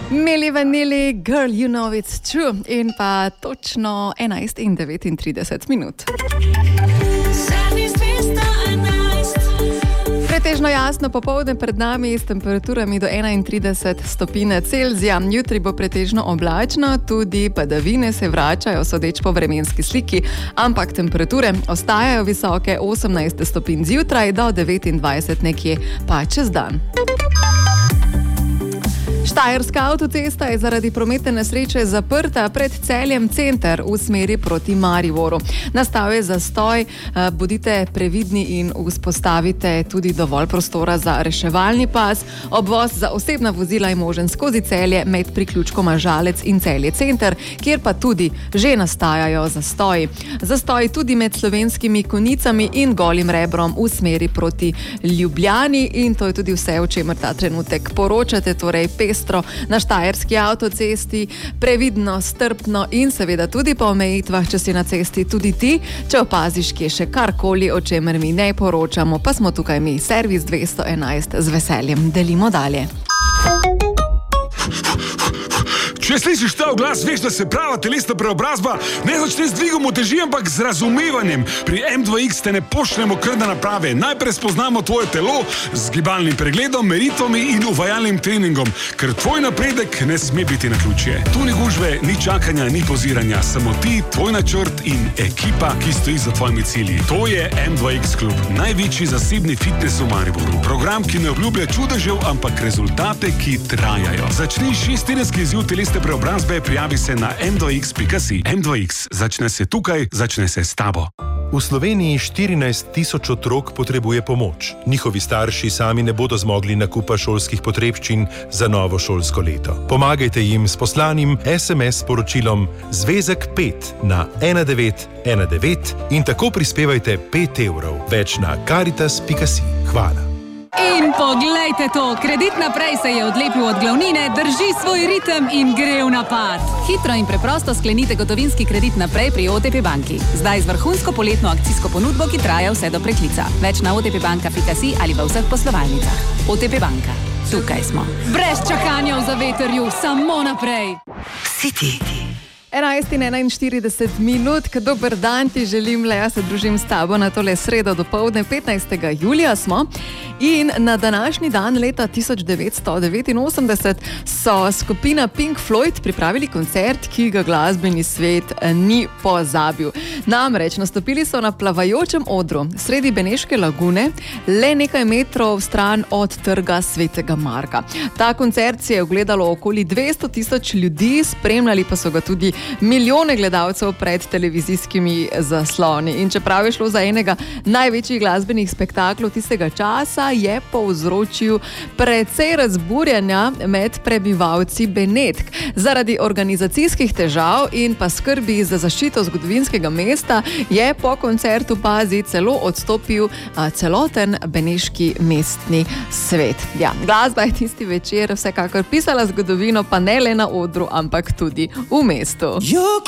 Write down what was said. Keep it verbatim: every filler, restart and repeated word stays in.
Milli Vanilli, Girl, You Know It's True in pa točno enajst in devetintrideset minut. Pretežno jasno popoldne pred nami s temperaturami do enaintrideset stopinj Celzija. Jutri bo pretežno oblačno, tudi padavine se vračajo, sodeč po vremenski sliki, ampak temperature ostajajo visoke, osemnajst stopinj zjutraj do devetindvajset nekje pa čez dan. Štajerska avtocesta je zaradi prometne nesreče zaprta pred Celjem center v smeri proti Mariboru. Nastal je zastoj, bodite previdni in vzpostavite tudi dovolj prostora za reševalni pas. Obvoz za osebna vozila je možen skozi Celje med priključkoma Žalec in Celje center, kjer pa tudi že nastajajo zastoji. Zastoji tudi med Slovenskimi Konjicami in Golim Rebrom v smeri proti Ljubljani in to je tudi vse, o čemer ta trenutek poročate, torej pestro na štajerski avtocesti, previdno, strpno in seveda tudi po omejitvah, če si na cesti tudi ti, če opaziš kje še karkoli, o čemer mi ne poročamo, pa smo tukaj mi, servis dvesto enajst, z veseljem delimo dalje. Če slišiš ta glas, veš, da se prava telesna preobrazba ne začne z dvigom uteži, ampak z razumevanjem. Pri em dva iks te ne pošljemo kar na naprave. Najprej spoznamo tvoje telo z gibalnim pregledom, meritvami in uvajalnim treningom, ker tvoj napredek ne sme biti naključje. Tu ni gužve, ni čakanja, ni poziranja, samo ti, tvoj načrt in ekipa, ki stoji za tvojimi cilji. To je em dva iks klub, največji zasebni fitness v Mariboru. Program, ki ne obljublja čudežev, ampak rezultate, ki trajajo. Začni šesttedenski izziv telesne preobrazbe, prijavi se na em dva iks pika si. em dva iks, začne se tukaj, začne se s tabo. V Sloveniji štirinajst tisoč otrok potrebuje pomoč. Njihovi starši sami ne bodo zmogli nakupa šolskih potrebščin za novo šolsko leto. Pomagajte jim s poslanim es em es sporočilom Zvezek pet na ena devet ena devet in tako prispevajte pet evrov. Več na karitas pika si. Hvala. In poglejte to, Kredit naprej se je odlepil od glavnine, drži svoj ritem in gre v napad. Hitro in preprosto sklenite gotovinski kredit naprej pri o te pe banki. Zdaj z vrhunsko poletno akcijsko ponudbo, ki traja vse do preklica. Več na o te pe banka pika si ali v vseh poslovalnicah. o te pe banka. Tukaj smo. Brez čakanja v zavetrju, samo naprej. City. enajst in enainštirideset minut, dober dan ti želim, le jaz se družim s tabo na tole sredo dopoldne, petnajstega julija smo in na današnji dan leta tisoč devetsto devetinosemdeset so skupina Pink Floyd pripravili koncert, ki ga glasbeni svet ni pozabil. Namreč nastopili so na plavajočem odru sredi Beneške lagune, le nekaj metrov stran od trga Svetega Marka. Ta koncert si je ogledalo okoli dvesto tisoč ljudi, spremljali pa so ga tudi milijone gledalcev pred televizijskimi zasloni. In čeprav je šlo za enega največjih glasbenih spektaklov tistega časa, je povzročil precej razburjanja med prebivalci Benetk. Zaradi organizacijskih težav in pa skrbi za zaščito zgodovinskega mesta je po koncertu pazi celo odstopil a, celoten beneški mestni svet. Ja, glasba je tisti večer vsekakor pisala zgodovino, pa ne le na odru, ampak tudi v mestu.